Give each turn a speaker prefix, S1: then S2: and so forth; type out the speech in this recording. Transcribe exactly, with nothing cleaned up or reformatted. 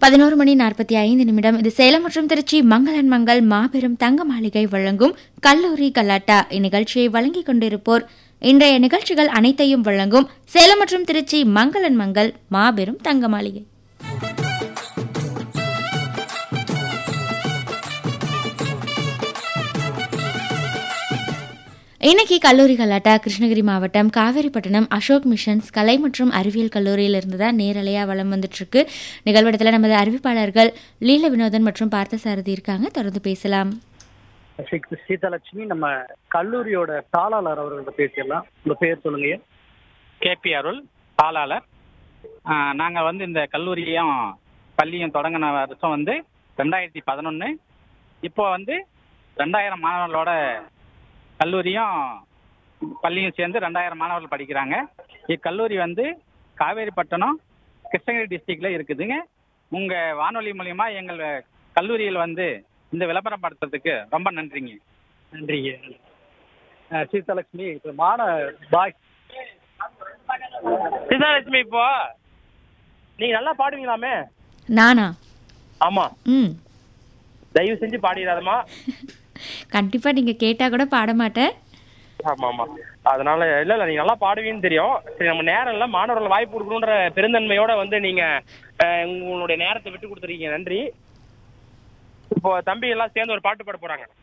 S1: பதினோரு மணி நாற்பத்தி ஐந்து நிமிடம். இது சேலம் மற்றும் திருச்சி மங்களன் மங்கள் மாபெரும் தங்க மாளிகை வழங்கும் கல்லூரி கலாட்டா. இந்நிகழ்ச்சியை வழங்கிக் கொண்டிருப்போர் இன்றைய நிகழ்ச்சிகள் அனைத்தையும் வழங்கும் சேலம் மற்றும் திருச்சி மங்களன் மங்கள் மாபெரும் தங்க மாளிகை. இன்னைக்கு கல்லூரி கலாட்டா கிருஷ்ணகிரி மாவட்டம் காவேரிப்பட்டினம் அசோக் மிஷன்ஸ் கலை மற்றும் அறிவியல் கல்லூரியிலிருந்து தான் நேரலையாக வளம் வந்துட்டு இருக்கு. நிகழ்விடத்தில் நமது அறிவிப்பாளர்கள் லீல வினோதன் மற்றும் பார்த்தசாரதி இருக்காங்க. தொடர்ந்து பேசலாம்.
S2: சீதாலட்சுமி, நம்ம கல்லூரியோட தாளாளர் அவர்கள்ட்ட பேசிடலாம். உங்க பேர் சொல்லுங்க.
S3: கே பி அருள், தாளாளர். நாங்கள் வந்து இந்த கல்லூரியும் பள்ளியும் தொடங்கின வருஷம் வந்து ரெண்டாயிரத்தி பதினொன்று. இப்போ வந்து ரெண்டாயிரம் மாணவர்களோட கல்லூரியும் பள்ளியும் சேர்ந்து ரெண்டாயிரம் மாணவர்கள் படிக்கிறாங்க. இக்கல்லூரி வந்து காவேரிப்பட்டினம் கிருஷ்ணகிரி டிஸ்ட்ரிக்ட்ல இருக்குதுங்க. உங்க வானொலி மூலியமா எங்கள் கல்லூரியில் வந்து இந்த விளம்பரம் படுத்துறதுக்கு ரொம்ப நன்றிங்க.
S2: நன்றிங்க. சீதாலட்சுமி, இப்போ மாண பாய்
S4: சீதாலட்சுமி, இப்போ நீங்க நல்லா பாடுவீங்களாமே?
S1: நானா?
S4: ஆமா.
S1: ம்,
S4: தயவு செஞ்சு பாடிடாதமா.
S1: கண்டிப்பா நீங்க கேட்டா கூட பாட மாட்டேன்.
S4: ஆமா ஆமா. அதனால இல்ல இல்ல நீங்க நல்லா பாடுவீங்கன்னு தெரியும். சரி, நம்ம நேரம் இல்ல, மாணவர்கள் வாய்ப்பு கொடுக்கணுன்ற பெருந்தன்மையோட வந்து நீங்க உங்களுடைய நேரத்தை விட்டு கொடுத்துருக்கீங்க. நன்றி. இப்போ தம்பி எல்லாம் சேர்ந்து ஒரு பாட்டு பாட போறாங்க.